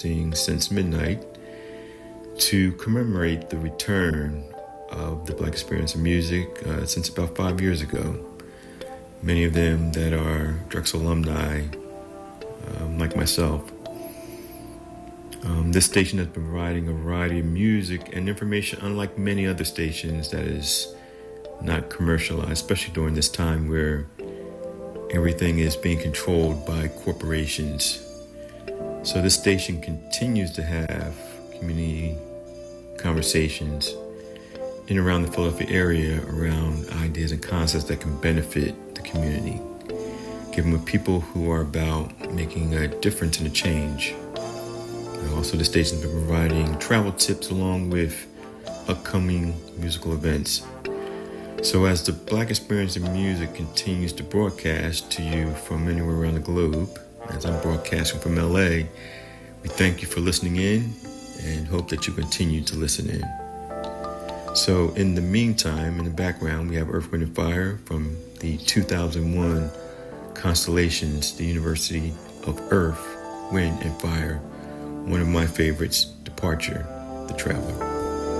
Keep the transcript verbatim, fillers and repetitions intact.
Broadcasting since midnight to commemorate the return of the Black Experience in Music uh, since about five years ago. Many of them that are Drexel alumni, um, like myself. Um, this station has been providing a variety of music and information, unlike many other stations that is not commercialized, especially during this time where everything is being controlled by corporations. So this station continues to have community conversations in and around the Philadelphia area around ideas and concepts that can benefit the community, given with people who are about making a difference and a change. Also, the station's been providing travel tips along with upcoming musical events. So as the Black Experience in Music continues to broadcast to you from anywhere around the globe, as I'm broadcasting from L A, we thank you for listening in and hope that you continue to listen in. So in the meantime, in the background, we have Earth, Wind, and Fire from the two thousand one Constellations, the University of Earth, Wind, and Fire. One of my favorites, Departure, The Traveler.